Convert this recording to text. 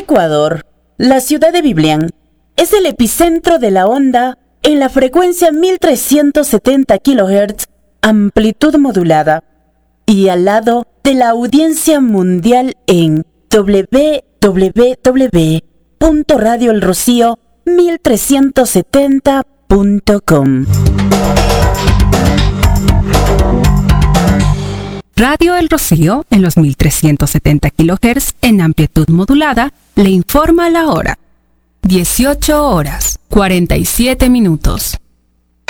Ecuador, la ciudad de Biblián es el epicentro de la onda en la frecuencia 1370 kHz, amplitud modulada, y al lado de la audiencia mundial en www.radioelrocío1370.com. Radio El Rocío, en los 1370 kHz en amplitud modulada, le informa la hora. 18 horas, 47 minutos.